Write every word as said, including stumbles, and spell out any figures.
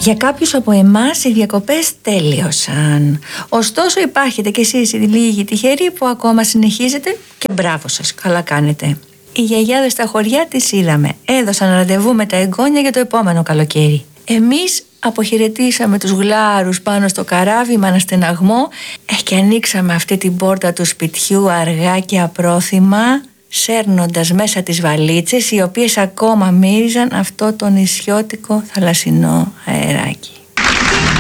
Για κάποιους από εμάς οι διακοπές τέλειωσαν. Ωστόσο υπάρχετε κι εσείς οι λίγοι τυχεροί που ακόμα συνεχίζετε και μπράβο σας, καλά κάνετε. Οι γιαγιάδες στα χωριά τις είδαμε. Έδωσαν ραντεβού με τα εγγόνια για το επόμενο καλοκαίρι. Εμείς αποχαιρετήσαμε τους γλάρους πάνω στο καράβι με αναστεναγμό ε, και ανοίξαμε αυτή την πόρτα του σπιτιού αργά και απρόθυμα, σέρνοντας μέσα τις βαλίτσες οι οποίες ακόμα μύριζαν αυτό το νησιώτικο θαλασσινό αεράκι.